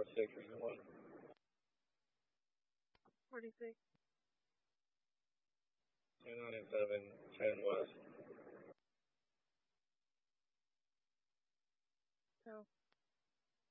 6 or something. 46. 297, 10 west. So.